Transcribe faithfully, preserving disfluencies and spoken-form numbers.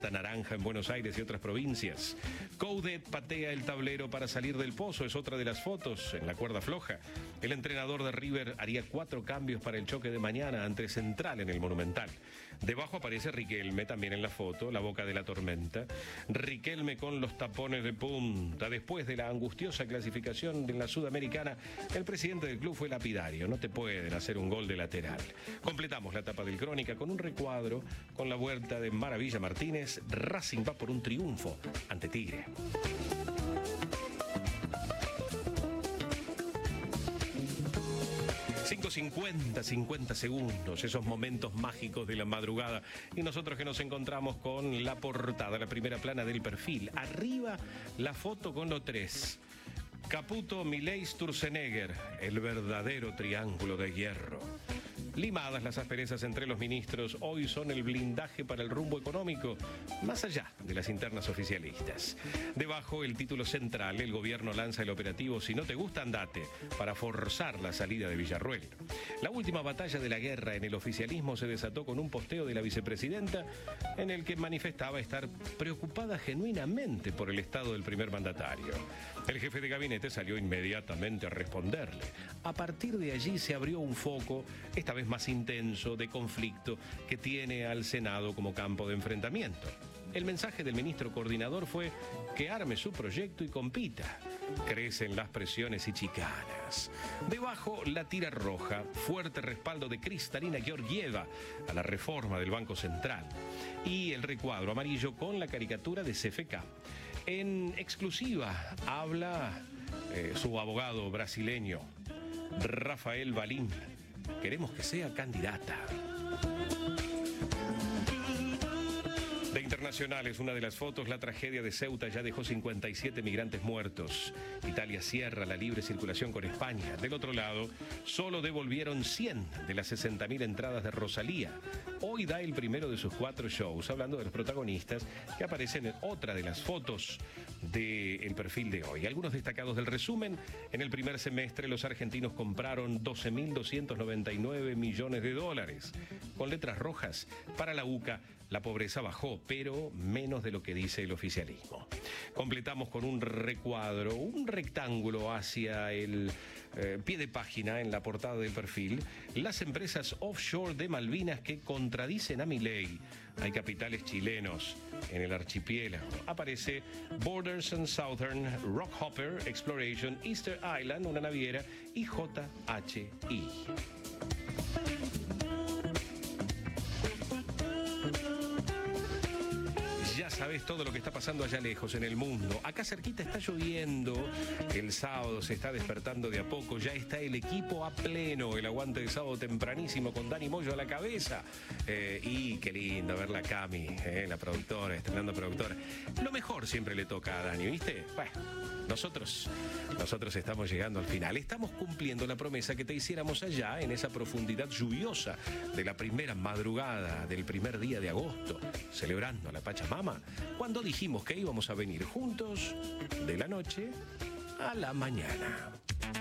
naranja en Buenos Aires y otras provincias. Coudet patea el tablero para salir del pozo, es otra de las fotos en la cuerda floja. El entrenador de River haría cuatro cambios para el choque de mañana ante Central en el Monumental. Debajo aparece Riquelme también en la foto, la boca de la tormenta. Riquelme con los tapones de punta. Después de la angustiosa clasificación en la Sudamericana, el presidente del club fue lapidario. No te pueden hacer un gol de lateral. Completamos la tapa del Crónica con un recuadro con la vuelta de Maravilla Martínez. Racing va por un triunfo ante Tigre. cinco cincuenta, cincuenta segundos, esos momentos mágicos de la madrugada. Y nosotros que nos encontramos con la portada, la primera plana del Perfil. Arriba la foto con los tres. Caputo, Milei, Sturzenegger, el verdadero triángulo de hierro. Limadas las asperezas entre los ministros, hoy son el blindaje para el rumbo económico, más allá de las internas oficialistas. Debajo el título central, el gobierno lanza el operativo Si no te gusta, andate, para forzar la salida de Villarruel. La última batalla de la guerra en el oficialismo se desató con un posteo de la vicepresidenta en el que manifestaba estar preocupada genuinamente por el estado del primer mandatario. El jefe de gabinete salió inmediatamente a responderle. A partir de allí se abrió un foco, esta vez más intenso, de conflicto que tiene al Senado como campo de enfrentamiento. El mensaje del ministro coordinador fue que arme su proyecto y compita. Crecen las presiones y chicanas. Debajo la tira roja, fuerte respaldo de Kristalina Georgieva a la reforma del Banco Central. Y el recuadro amarillo con la caricatura de C F K. En exclusiva habla eh, su abogado brasileño, Rafael Valim. Queremos que sea candidata. De internacionales, una de las fotos, la tragedia de Ceuta ya dejó cincuenta y siete migrantes muertos. Italia cierra la libre circulación con España. Del otro lado, solo devolvieron cien de las sesenta mil entradas de Rosalía. Hoy da el primero de sus cuatro shows, hablando de los protagonistas que aparecen en otra de las fotos del Perfil de hoy. Algunos destacados del resumen: en el primer semestre los argentinos compraron doce mil doscientos noventa y nueve millones de dólares. Con letras rojas, para la UCA, la pobreza bajó, pero menos de lo que dice el oficialismo. Completamos con un recuadro, un rectángulo hacia el eh, pie de página en la portada del Perfil. Las empresas offshore de Malvinas que contradicen a Milei. Hay capitales chilenos en el archipiélago. Aparece Borders and Southern, Rockhopper Exploration, Easter Island, una naviera, y J H I. Ya sabes todo lo que está pasando allá lejos en el mundo. Acá cerquita está lloviendo, el sábado se está despertando de a poco, ya está el equipo a pleno, el aguante de sábado tempranísimo con Dani Moyo a la cabeza. Eh, y qué lindo ver la Cami, eh, la productora, estrenando productora. Lo mejor siempre le toca a Dani, ¿viste? Bueno, nosotros, nosotros estamos llegando al final. Estamos cumpliendo la promesa que te hiciéramos allá en esa profundidad lluviosa de la primera madrugada del primer día de agosto, celebrando a la Pachamama, cuando dijimos que íbamos a venir juntos de la noche a la mañana.